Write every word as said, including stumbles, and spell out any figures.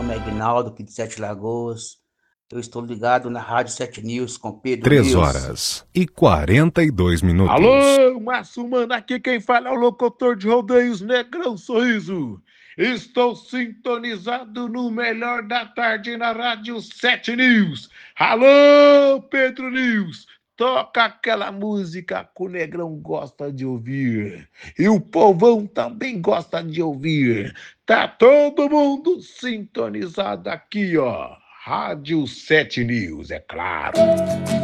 nome é Aguinaldo, aqui de Sete Lagoas. Eu estou ligado na Rádio Sete News com Pedro Três News. horas e quarenta e dois minutos. Alô, Márcio Mano, aqui quem fala é o locutor de rodeios Negrão Sorriso. Estou sintonizado no melhor da tarde na Rádio Sete News. Alô, Pedro News, toca aquela música que o Negrão gosta de ouvir. E o povão também gosta de ouvir. Tá todo mundo sintonizado aqui, ó. Rádio Sete News, é claro.